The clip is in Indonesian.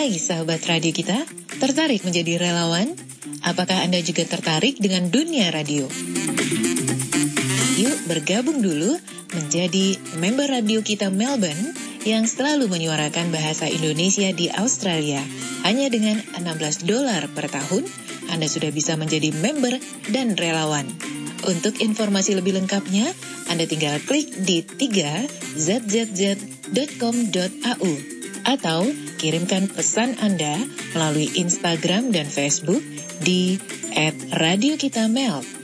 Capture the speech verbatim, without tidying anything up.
Hai sahabat radio kita, tertarik menjadi relawan? Apakah Anda juga tertarik dengan dunia radio? Yuk bergabung dulu menjadi member radio kita Melbourne yang selalu menyuarakan bahasa Indonesia di Australia. Hanya dengan enam belas dolar per tahun, Anda sudah bisa menjadi member dan relawan. Untuk informasi lebih lengkapnya, Anda tinggal klik di tiga z z z dot com dot a u atau kirimkan pesan Anda melalui Instagram dan Facebook di et radio kita mel.